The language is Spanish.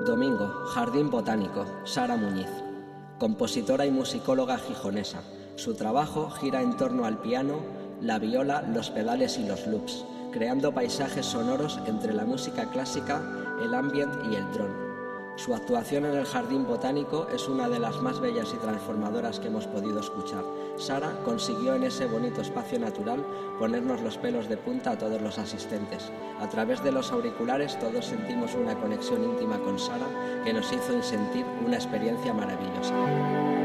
Domingo, Jardín Botánico, Sara Muñiz. Compositora y musicóloga gijonesa. Su trabajo gira en torno al piano, la viola, los pedales y los loops, creando paisajes sonoros entre la música clásica, el ambient y el drone. Su actuación en el Jardín Botánico es una de las más bellas y transformadoras que hemos podido escuchar. Sara consiguió en ese bonito espacio natural ponernos los pelos de punta a todos los asistentes. A través de los auriculares todos sentimos una conexión íntima con Sara que nos hizo sentir una experiencia maravillosa.